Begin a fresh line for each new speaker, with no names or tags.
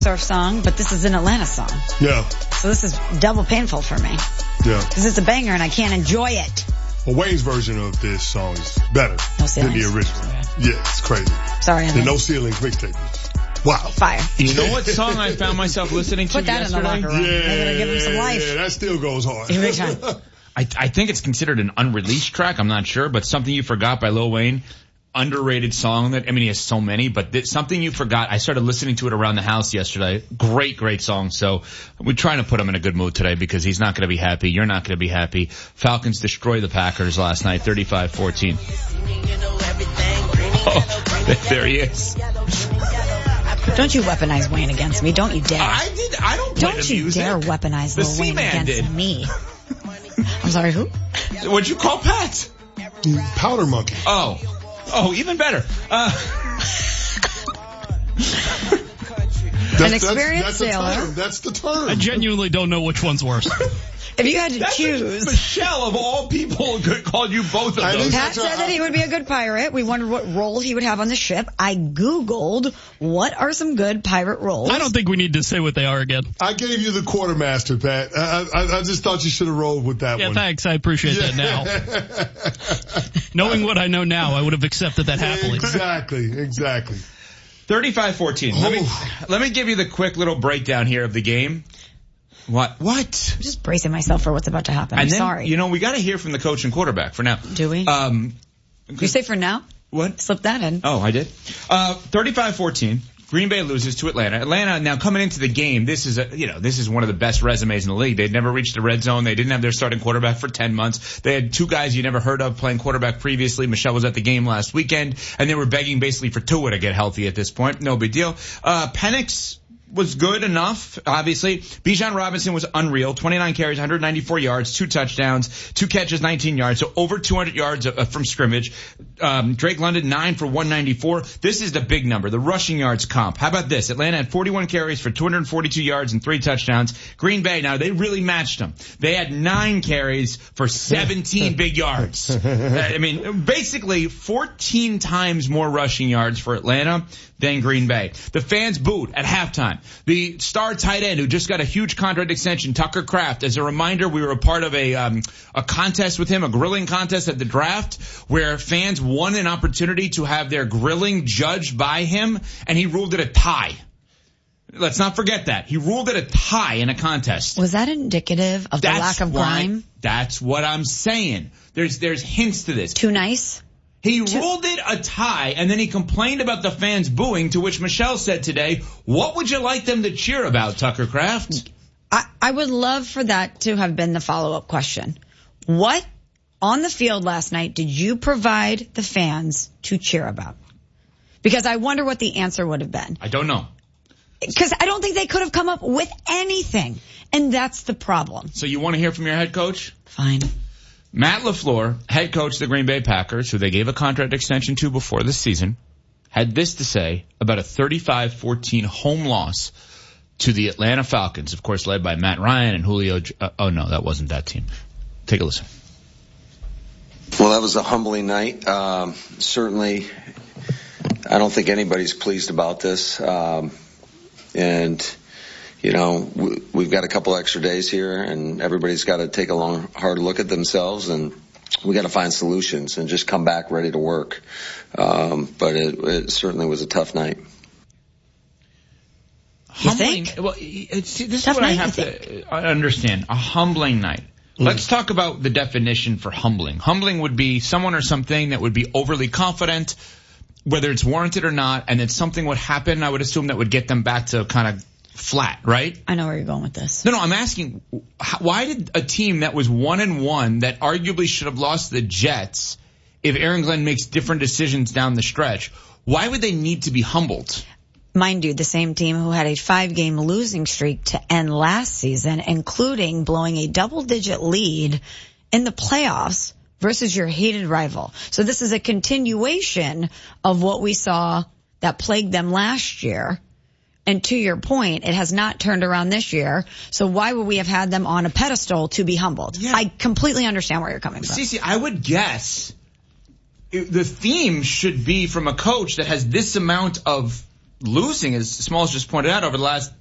Surf song, but this is an Atlanta song.
Yeah.
So this is double painful for me.
Yeah.
Because it's a banger and I can't enjoy it.
Well, Wayne's version of this song is better
No
than the
ceilings.
original. Yeah, it's crazy.
Sorry,
The
Emily.
No Ceilings mixtape. Wow.
Fire.
You know what song I found myself listening to
Put that in the
yesterday?
locker room. They're going to give him some life.
Yeah, that still goes hard.
Big time.
I think it's considered an unreleased track. I'm not sure, but Something You Forgot by Lil Wayne. Underrated song that, I mean, he has so many, but Something You Forgot, I started listening to it around the house yesterday. Great song. So we're trying to put him in a good mood today because he's not going to be happy. You're not going to be happy. Falcons destroy the Packers last night, 35-14. Oh, there he is.
Don't you weaponize Wayne against me. Don't you dare.
I don't play
Don't
the
you
music.
dare weaponize
The
Lil Wayne
C-Man
against
did.
me. I'm sorry, who?
What'd you call Pat?
Powder Monkey.
Oh, even better.
An experienced sailor.
That's the term.
I genuinely don't know which one's worse.
If you had to choose.
Michelle, of all people, called you both of
I
those.
think
Pat said that he would be a good pirate. We wondered what role he would have on the ship. I Googled what are some good pirate roles.
I don't think we need to say what they are again.
I gave you the quartermaster, Pat. I just thought you should have rolled with that
Yeah,
one.
thanks. I appreciate that now. Knowing what I know now, I would have accepted that happily.
Exactly.
35-14. Let me give you the quick little breakdown here of the game. What?
I'm just bracing myself for what's about to happen. I'm
And then,
sorry.
you know, we got to hear from the coach and quarterback for now.
Do we? You say for now?
What?
Slip that in.
Oh, I did. 35-14. Green Bay loses to Atlanta. Atlanta now coming into the game. This is one of the best resumes in the league. They'd never reached the red zone. They didn't have their starting quarterback for 10 months. They had two guys you never heard of playing quarterback previously. Michelle was at the game last weekend, and they were begging basically for Tua to get healthy at this point. No big deal. Penix was good enough, obviously. Bijan Robinson was unreal. 29 carries, 194 yards, 2 touchdowns, 2 catches, 19 yards. So over 200 yards from scrimmage. Drake London, 9 for 194. This is the big number, the rushing yards comp. How about this? Atlanta had 41 carries for 242 yards and 3 touchdowns. Green Bay, now they really matched them. They had 9 carries for 17 big yards. I mean, basically 14 times more rushing yards for Atlanta than Green Bay. The fans booed at halftime. The star tight end who just got a huge contract extension, Tucker Kraft. As a reminder, we were a part of a contest with him, a grilling contest at the draft, where fans won an opportunity to have their grilling judged by him, and he ruled it a tie. Let's not forget that. He ruled it a tie in a contest.
Was that indicative of the lack of grime?
That's what I'm saying. There's hints to this.
Too nice?
He ruled it a tie, and then he complained about the fans booing, to which Michelle said today, what would you like them to cheer about, Tucker Kraft?
I would love for that to have been the follow-up question. What on the field last night did you provide the fans to cheer about? Because I wonder what the answer would have been.
I don't know.
Because I don't think they could have come up with anything. And that's the problem.
So you want to hear from your head coach?
Fine.
Matt LaFleur, head coach of the Green Bay Packers, who they gave a contract extension to before the season, had this to say about a 35-14 home loss to the Atlanta Falcons, of course led by Matt Ryan and Julio. Oh, no, that wasn't that team. Take a listen.
Well, that was a humbling night. Certainly, I don't think anybody's pleased about this. And, you know, we've got a couple extra days here, and everybody's got to take a long, hard look at themselves, and we got to find solutions and just come back ready to work. But it certainly was a tough night.
Humbling.
think?
Well, this is
Tough
what I
night,
have
you
to understand. A humbling night. Let's talk about the definition for humbling. Humbling would be someone or something that would be overly confident, whether it's warranted or not, and then something would happen, I would assume, that would get them back to kind of flat, right?
I know where you're going with this.
No, I'm asking, why did a team that was 1-1 that arguably should have lost the Jets, if Aaron Glenn makes different decisions down the stretch, why would they need to be humbled?
Mind you, the same team who had a 5-game losing streak to end last season, including blowing a double-digit lead in the playoffs versus your hated rival. So this is a continuation of what we saw that plagued them last year. And to your point, it has not turned around this year. So why would we have had them on a pedestal to be humbled?
Yeah.
I completely understand where you're coming from.
Cece, I would guess the theme should be from a coach that has this amount of losing, as Smalls just pointed out, over the last